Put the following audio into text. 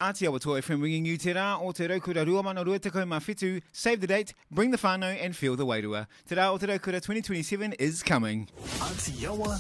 Ātia Watoa FM bringing you te rā o te raukura ruamana ruatakau mā whetū, save the date, bring the whānau and feel the wairua. Te rā o te raukura 2027 is coming. Ātiawa